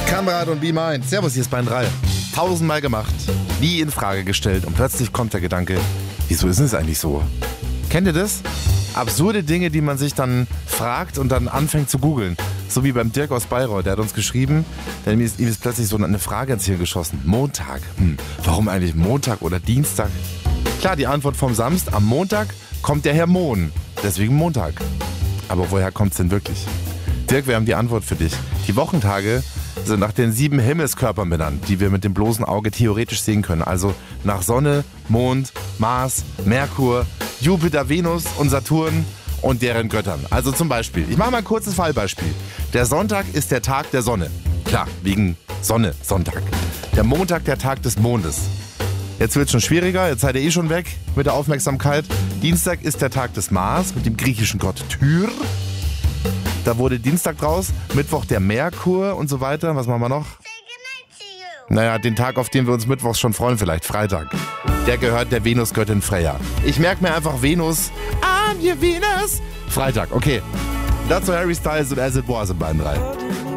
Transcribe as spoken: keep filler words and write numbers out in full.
Kamerad und Be Mind. Servus, hier ist Bein drei. Tausendmal gemacht, nie in Frage gestellt und plötzlich kommt der Gedanke, wieso ist es eigentlich so? Kennt ihr das? Absurde Dinge, die man sich dann fragt und dann anfängt zu googeln. So wie beim Dirk aus Bayreuth, der hat uns geschrieben, denn ihm ist, ihm ist plötzlich so eine Frage ins Hirn geschossen. Montag. Hm, warum eigentlich Montag oder Dienstag? Klar, die Antwort vom Samst, am Montag kommt der Herr Mohn. Deswegen Montag. Aber woher kommt's denn wirklich? Dirk, wir haben die Antwort für dich. Die Wochentage sind nach den sieben Himmelskörpern benannt, die wir mit dem bloßen Auge theoretisch sehen können. Also nach Sonne, Mond, Mars, Merkur, Jupiter, Venus und Saturn und deren Göttern. Also zum Beispiel, ich mache mal ein kurzes Fallbeispiel. Der Sonntag ist der Tag der Sonne. Klar, wegen Sonne, Sonntag. Der Montag der Tag des Mondes. Jetzt wird es schon schwieriger, jetzt seid ihr eh schon weg mit der Aufmerksamkeit. Dienstag ist der Tag des Mars mit dem griechischen Gott Tyr. Da wurde Dienstag draus, Mittwoch der Merkur und so weiter. Was machen wir noch? Naja, den Tag, auf den wir uns mittwochs schon freuen, vielleicht Freitag. Der gehört der Venusgöttin Freya. Ich merke mir einfach Venus. I'm your Venus. Freitag, okay. Dazu Harry Styles und As It Was in Bein drei.